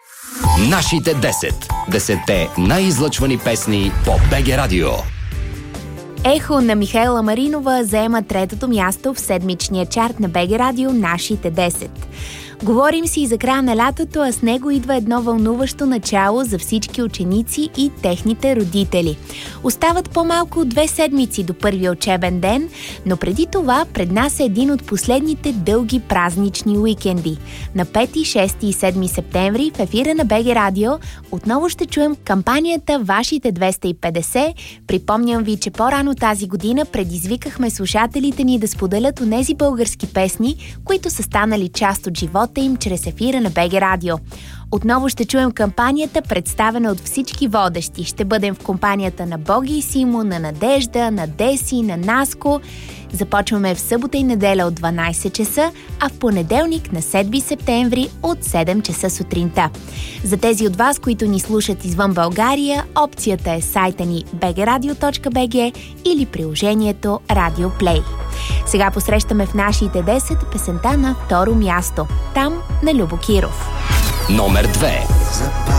Нашите 10. 10-те най-излъчвани песни по БГ Радио. Ехо на Михаела Маринова заема третото място в седмичния чарт на БГ Радио Нашите 10. Говорим си и за края на лятото, а с него идва едно вълнуващо начало за всички ученици и техните родители. Остават по-малко от 2 седмици до първия учебен ден, но преди това пред нас е един от последните дълги празнични уикенди. На 5, 6 и 7 септември в ефира на БГ Радио отново ще чуем кампанията Вашите 250. Припомням ви, че по-рано тази година предизвикахме слушателите ни да споделят онези български песни, които са станали част от живота им чрез ефира на БГ Радио. Отново ще чуем кампанията, представена от всички водещи. Ще бъдем в компанията на Боги и Симо, на Надежда, на Деси, на Наско. Започваме в събота и неделя от 12 часа, а в понеделник на 7 септември от 7 часа сутринта. За тези от вас, които ни слушат извън България, опцията е сайта ни bgradio.bg или приложението Radio Play. Сега посрещаме в нашите 10 песента на второ място. Там на Любо Киров. Номер 2.